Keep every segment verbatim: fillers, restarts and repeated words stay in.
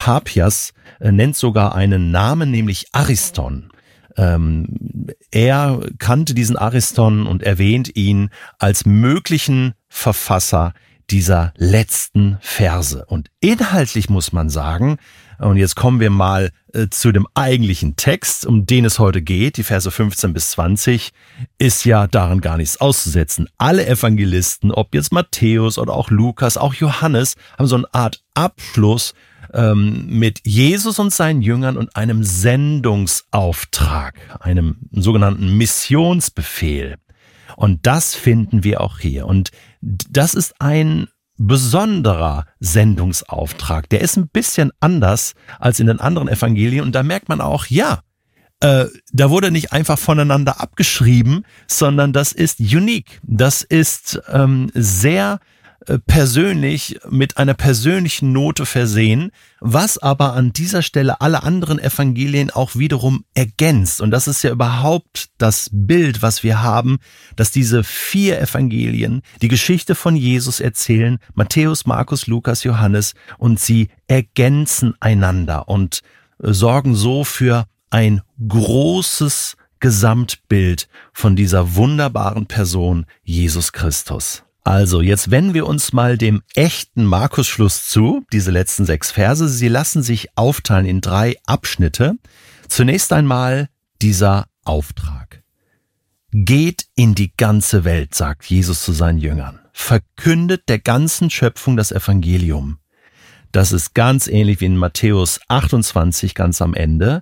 Papias äh, nennt sogar einen Namen, nämlich Ariston. Ähm, er kannte diesen Ariston und erwähnt ihn als möglichen Verfasser dieser letzten Verse. Und inhaltlich muss man sagen, und jetzt kommen wir mal äh, zu dem eigentlichen Text, um den es heute geht, die Verse fünfzehn bis zwanzig, ist ja daran gar nichts auszusetzen. Alle Evangelisten, ob jetzt Matthäus oder auch Lukas, auch Johannes, haben so eine Art Abschluss ähm, mit Jesus und seinen Jüngern und einem Sendungsauftrag, einem sogenannten Missionsbefehl. Und das finden wir auch hier. Und das ist ein besonderer Sendungsauftrag. Der ist ein bisschen anders als in den anderen Evangelien. Und da merkt man auch, ja, äh, da wurde nicht einfach voneinander abgeschrieben, sondern das ist unique. Das ist ähm, sehr äh, persönlich, mit einer persönlichen Note versehen, was aber an dieser Stelle alle anderen Evangelien auch wiederum ergänzt. Und das ist ja überhaupt das Bild, was wir haben, dass diese vier Evangelien die Geschichte von Jesus erzählen, Matthäus, Markus, Lukas, Johannes, und sie ergänzen einander und sorgen so für ein großes Gesamtbild von dieser wunderbaren Person Jesus Christus. Also, jetzt wenden wir uns mal dem echten Markus-Schluss zu, diese letzten sechs Verse. Sie lassen sich aufteilen in drei Abschnitte. Zunächst einmal dieser Auftrag. Geht in die ganze Welt, sagt Jesus zu seinen Jüngern. Verkündet der ganzen Schöpfung das Evangelium. Das ist ganz ähnlich wie in Matthäus achtundzwanzig, ganz am Ende,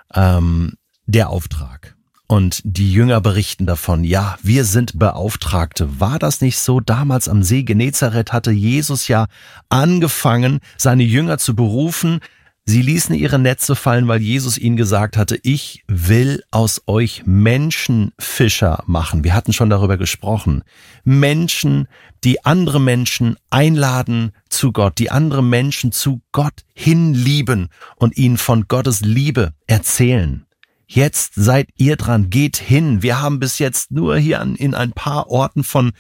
ähm, der Auftrag. Und die Jünger berichten davon, ja, wir sind Beauftragte. War das nicht so? Damals am See Genezareth hatte Jesus ja angefangen, seine Jünger zu berufen. Sie ließen ihre Netze fallen, weil Jesus ihnen gesagt hatte, ich will aus euch Menschenfischer machen. Wir hatten schon darüber gesprochen. Menschen, die andere Menschen einladen zu Gott, die andere Menschen zu Gott hinlieben und ihnen von Gottes Liebe erzählen. Jetzt seid ihr dran, geht hin. Wir haben bis jetzt nur hier an, in ein paar Orten von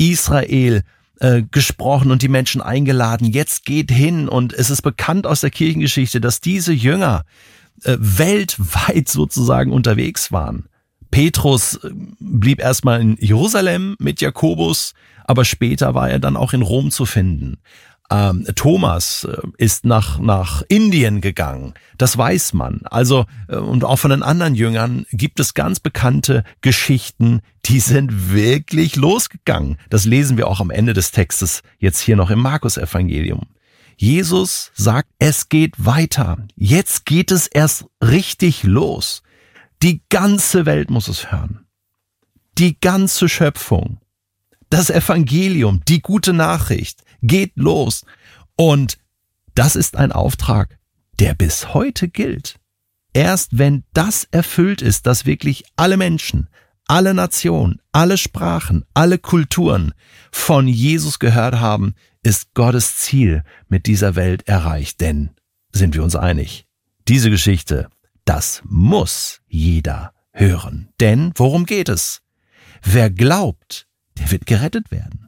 Israel äh, gesprochen und die Menschen eingeladen. Jetzt geht hin, und es ist bekannt aus der Kirchengeschichte, dass diese Jünger äh, weltweit sozusagen unterwegs waren. Petrus äh, blieb erstmal in Jerusalem mit Jakobus, aber später war er dann auch in Rom zu finden. Ähm, Thomas äh, ist nach nach Indien gegangen, das weiß man. Also äh, und auch von den anderen Jüngern gibt es ganz bekannte Geschichten, die sind wirklich losgegangen. Das lesen wir auch am Ende des Textes jetzt hier noch im Markus-Evangelium. Jesus sagt, es geht weiter. Jetzt geht es erst richtig los. Die ganze Welt muss es hören. Die ganze Schöpfung. Das Evangelium, die gute Nachricht, geht los. Und das ist ein Auftrag, der bis heute gilt. Erst wenn das erfüllt ist, dass wirklich alle Menschen, alle Nationen, alle Sprachen, alle Kulturen von Jesus gehört haben, ist Gottes Ziel mit dieser Welt erreicht. Denn, sind wir uns einig, diese Geschichte, das muss jeder hören. Denn worum geht es? Wer glaubt, der wird gerettet werden.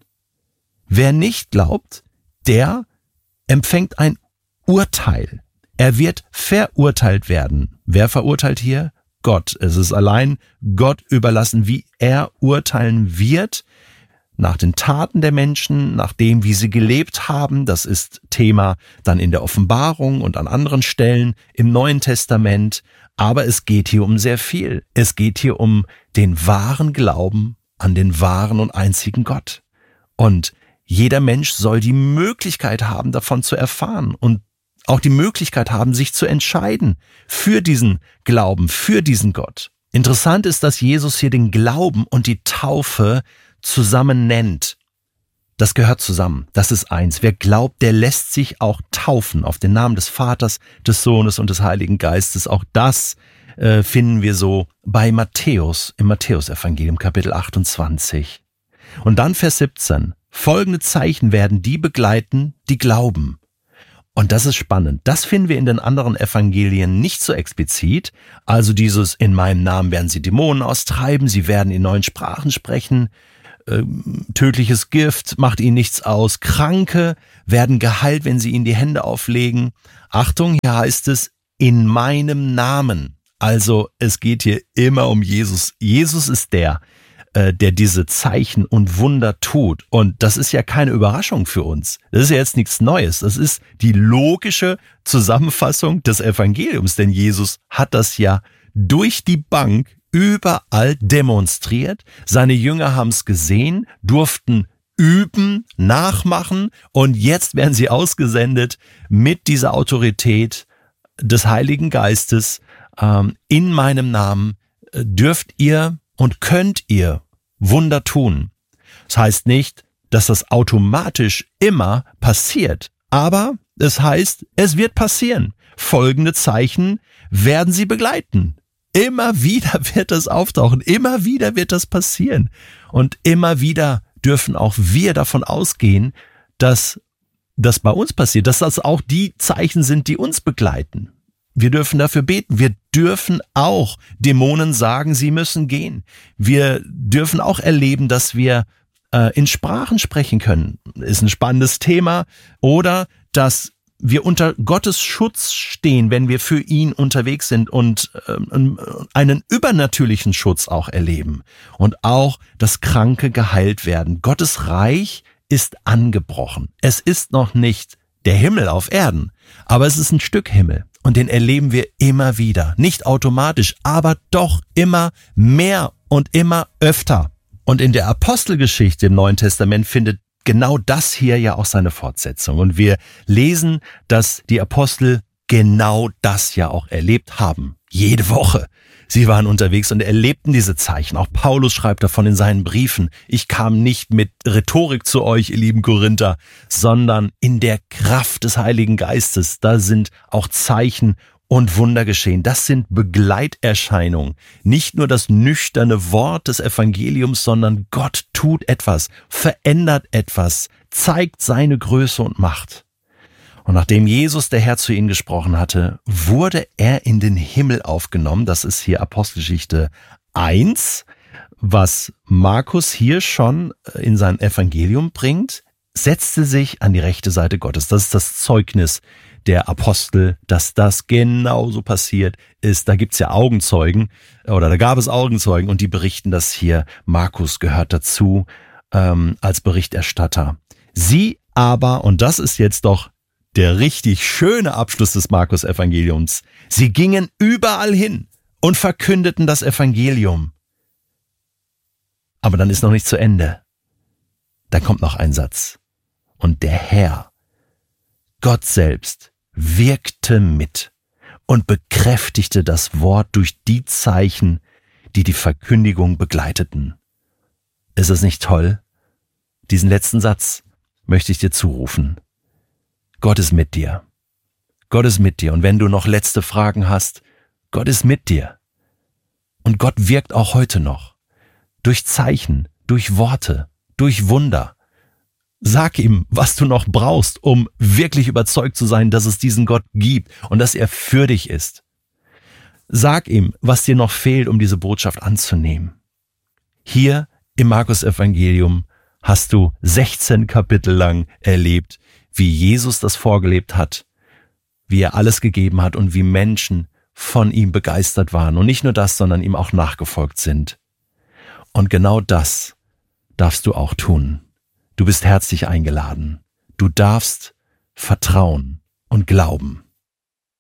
Wer nicht glaubt, der empfängt ein Urteil. Er wird verurteilt werden. Wer verurteilt hier? Gott. Es ist allein Gott überlassen, wie er urteilen wird, nach den Taten der Menschen, nach dem, wie sie gelebt haben. Das ist Thema dann in der Offenbarung und an anderen Stellen im Neuen Testament. Aber es geht hier um sehr viel. Es geht hier um den wahren Glauben an den wahren und einzigen Gott. Und jeder Mensch soll die Möglichkeit haben, davon zu erfahren und auch die Möglichkeit haben, sich zu entscheiden für diesen Glauben, für diesen Gott. Interessant ist, dass Jesus hier den Glauben und die Taufe zusammen nennt. Das gehört zusammen. Das ist eins. Wer glaubt, der lässt sich auch taufen auf den Namen des Vaters, des Sohnes und des Heiligen Geistes. Auch das äh, finden wir so bei Matthäus, im Matthäusevangelium, Kapitel achtundzwanzig. Und dann Vers siebzehn. Folgende Zeichen werden die begleiten, die glauben. Und das ist spannend. Das finden wir in den anderen Evangelien nicht so explizit. Also dieses, in meinem Namen werden sie Dämonen austreiben, sie werden in neuen Sprachen sprechen. äh, tödliches Gift macht ihnen nichts aus. Kranke werden geheilt, wenn sie ihnen die Hände auflegen. Achtung, hier heißt es, in meinem Namen. Also es geht hier immer um Jesus. Jesus ist der, äh, der diese Zeichen und Wunder tut. Und das ist ja keine Überraschung für uns. Das ist ja jetzt nichts Neues. Das ist die logische Zusammenfassung des Evangeliums. Denn Jesus hat das ja durch die Bank überall demonstriert. Seine Jünger haben es gesehen, durften üben, nachmachen und jetzt werden sie ausgesendet mit dieser Autorität des Heiligen Geistes. Ähm, in meinem Namen äh, dürft ihr und könnt ihr Wunder tun. Das heißt nicht, dass das automatisch immer passiert, aber es heißt, es wird passieren. Folgende Zeichen werden sie begleiten. Immer wieder wird das auftauchen, immer wieder wird das passieren. Und immer wieder dürfen auch wir davon ausgehen, dass das bei uns passiert, dass das auch die Zeichen sind, die uns begleiten. Wir dürfen dafür beten. Wir dürfen auch Dämonen sagen, sie müssen gehen. Wir dürfen auch erleben, dass wir äh, in Sprachen sprechen können. Ist ein spannendes Thema. Oder dass wir unter Gottes Schutz stehen, wenn wir für ihn unterwegs sind und äh, einen übernatürlichen Schutz auch erleben. Und auch, dass Kranke geheilt werden. Gottes Reich ist angebrochen. Es ist noch nicht der Himmel auf Erden, aber es ist ein Stück Himmel. Und den erleben wir immer wieder. Nicht automatisch, aber doch immer mehr und immer öfter. Und in der Apostelgeschichte im Neuen Testament findet genau das hier ja auch seine Fortsetzung. Und wir lesen, dass die Apostel genau das ja auch erlebt haben. Jede Woche. Sie waren unterwegs und erlebten diese Zeichen. Auch Paulus schreibt davon in seinen Briefen. Ich kam nicht mit Rhetorik zu euch, ihr lieben Korinther, sondern in der Kraft des Heiligen Geistes. Da sind auch Zeichen und Wunder geschehen. Das sind Begleiterscheinungen. Nicht nur das nüchterne Wort des Evangeliums, sondern Gott tut etwas, verändert etwas, zeigt seine Größe und Macht. Und nachdem Jesus, der Herr, zu ihnen gesprochen hatte, wurde er in den Himmel aufgenommen. Das ist hier Apostelgeschichte eins, was Markus hier schon in sein Evangelium bringt, setzte sich an die rechte Seite Gottes. Das ist das Zeugnis der Apostel, dass das genauso passiert ist. Da gibt's ja Augenzeugen, oder da gab es Augenzeugen, und die berichten das hier. Markus gehört dazu ähm, als Berichterstatter. Sie aber, und das ist jetzt doch der richtig schöne Abschluss des Markus-Evangeliums, sie gingen überall hin und verkündeten das Evangelium. Aber dann ist noch nicht zu Ende. Da kommt noch ein Satz. Und der Herr, Gott selbst, wirkte mit und bekräftigte das Wort durch die Zeichen, die die Verkündigung begleiteten. Ist es nicht toll? Diesen letzten Satz möchte ich dir zurufen. Gott ist mit dir. Gott ist mit dir. Und wenn du noch letzte Fragen hast, Gott ist mit dir. Und Gott wirkt auch heute noch. Durch Zeichen, durch Worte, durch Wunder. Sag ihm, was du noch brauchst, um wirklich überzeugt zu sein, dass es diesen Gott gibt und dass er für dich ist. Sag ihm, was dir noch fehlt, um diese Botschaft anzunehmen. Hier im Markus-Evangelium hast du sechzehn Kapitel lang erlebt, wie Jesus das vorgelebt hat, wie er alles gegeben hat und wie Menschen von ihm begeistert waren. Und nicht nur das, sondern ihm auch nachgefolgt sind. Und genau das darfst du auch tun. Du bist herzlich eingeladen. Du darfst vertrauen und glauben.